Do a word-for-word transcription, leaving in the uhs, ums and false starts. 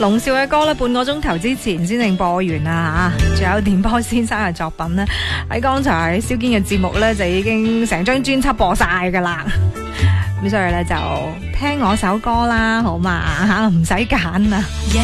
龍少嘅歌咧，半個鐘頭之前先正播完啊吓，仲有電波先生嘅作品咧，喺剛才蕭堅嘅節目咧就已經成張專輯播晒噶啦，咁所以咧就聽我首歌啦，好嘛吓，唔使揀啦。